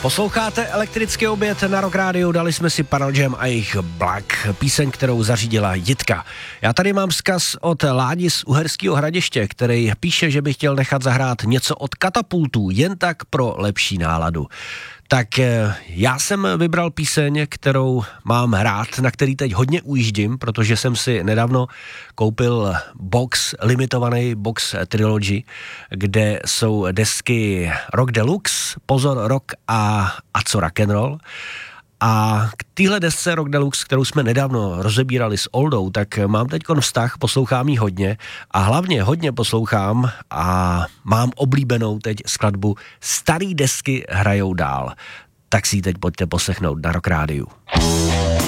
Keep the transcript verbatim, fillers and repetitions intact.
Posloucháte Elektrický oběd na Rock Rádiu, dali jsme si Pearl Jam a jejich Black, píseň, kterou zařídila Jitka. Já tady mám vzkaz od Ládi z Uherského Hradiště, který píše, že by chtěl nechat zahrát něco od Katapultů, jen tak pro lepší náladu. Tak já jsem vybral píseň, kterou mám hrát, na který teď hodně ujíždím, protože jsem si nedávno koupil box, limitovaný box Trilogy, kde jsou desky Rock Deluxe, Pozor Rock a A co rock'n'roll. A k téhle desce Rock Deluxe, kterou jsme nedávno rozebírali s Oldou, tak mám teďkon vztah, poslouchám ji hodně a hlavně hodně poslouchám a mám oblíbenou teď skladbu Starý desky hrajou dál. Tak si ji teď pojďte poslechnout na Rock Rádiu.